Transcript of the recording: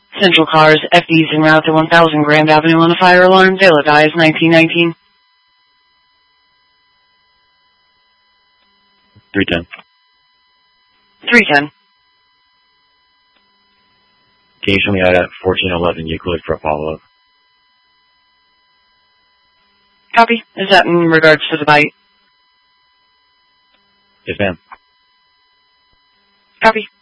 Central Cars, FDs en route to 1000 Grand Avenue on a fire alarm. Vela dies 1919. 310. 310. Can you show me out at 1411 Euclid for a follow-up? Copy. Is that in regards to the bite? Yes, ma'am. Copy.